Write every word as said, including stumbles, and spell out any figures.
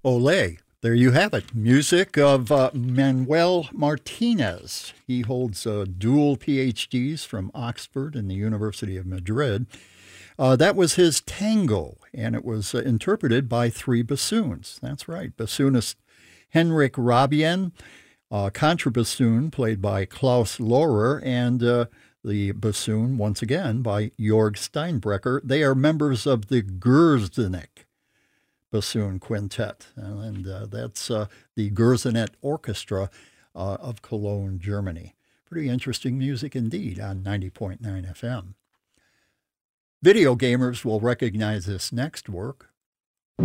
Ole. There you have it. Music of uh, Manuel Martinez. He holds uh, dual P H Ds from Oxford and the University of Madrid. Uh, that was his tango, and it was uh, interpreted by three bassoons. That's right. Bassoonist Henrik Rabien, uh, contrabassoon played by Klaus Lohrer, and uh, the bassoon, once again, by Jorg Steinbrecher. They are members of the Gerzenek Bassoon Quintet, and uh, that's uh, the Gerzenet Orchestra uh, of Cologne, Germany. Pretty interesting music indeed on ninety point nine F M. Video gamers will recognize this next work.